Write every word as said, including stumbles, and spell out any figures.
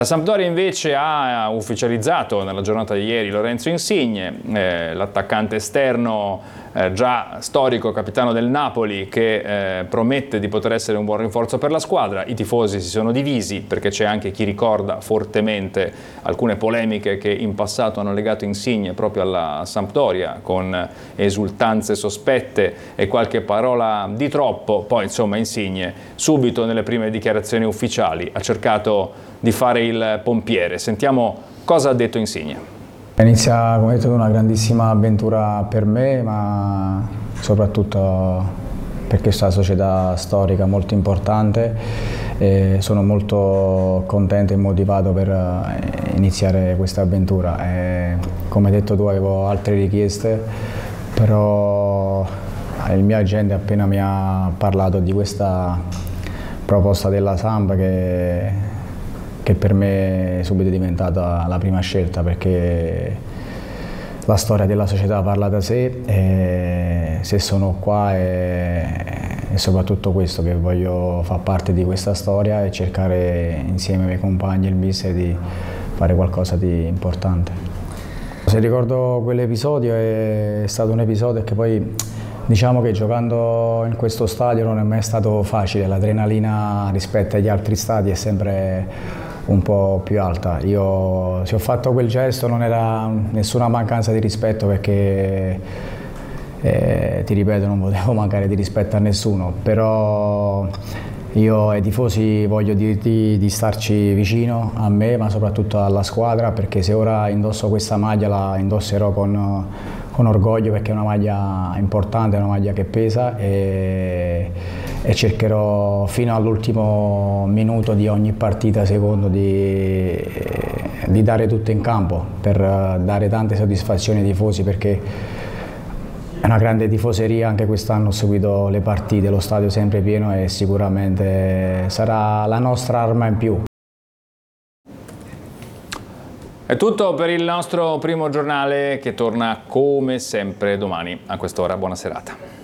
La Sampdoria invece ha ufficializzato nella giornata di ieri Lorenzo Insigne, eh, l'attaccante esterno eh, già storico capitano del Napoli, che eh, promette di poter essere un buon rinforzo per la squadra. I tifosi si sono divisi perché c'è anche chi ricorda fortemente alcune polemiche che in passato hanno legato Insigne proprio alla Sampdoria, con esultanze sospette e qualche parola di troppo. Poi insomma Insigne subito nelle prime dichiarazioni ufficiali ha cercato di fare il pompiere. Sentiamo cosa ha detto Insigne. Inizia, come detto, una grandissima avventura per me, ma soprattutto per questa società storica molto importante. E sono molto contento e motivato per iniziare questa avventura. E, come hai detto tu, avevo altre richieste, però il mio agente appena mi ha parlato di questa proposta della Samp, che che per me è subito diventata la prima scelta, perché la storia della società parla da sé e se sono qua è, è soprattutto questo, che voglio far parte di questa storia e cercare insieme ai miei compagni e il mister di fare qualcosa di importante. Se ricordo quell'episodio, è stato un episodio che poi, diciamo che giocando in questo stadio non è mai stato facile, l'adrenalina rispetto agli altri stadi è sempre un po' più alta. Io, se ho fatto quel gesto, non era nessuna mancanza di rispetto, perché eh, ti ripeto, non potevo mancare di rispetto a nessuno, però io ai tifosi voglio dirti di starci vicino a me, ma soprattutto alla squadra, perché se ora indosso questa maglia la indosserò con, con orgoglio, perché è una maglia importante, è una maglia che pesa, e, e cercherò fino all'ultimo minuto di ogni partita, secondo, di, di dare tutto in campo per dare tante soddisfazioni ai tifosi, perché è una grande tifoseria. Anche quest'anno ho seguito le partite, lo stadio è sempre pieno e sicuramente sarà la nostra arma in più. È tutto per il nostro primo giornale, che torna come sempre domani a quest'ora. Buona serata.